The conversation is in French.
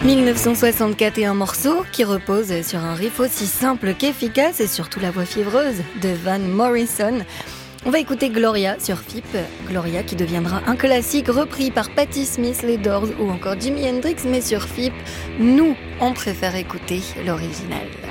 1964 et un morceau qui repose sur un riff aussi simple qu'efficace et surtout la voix fiévreuse de Van Morrison. On va écouter Gloria sur FIP, Gloria qui deviendra un classique repris par Patti Smith, les Doors ou encore Jimi Hendrix, mais sur FIP, nous, on préfère écouter l'original.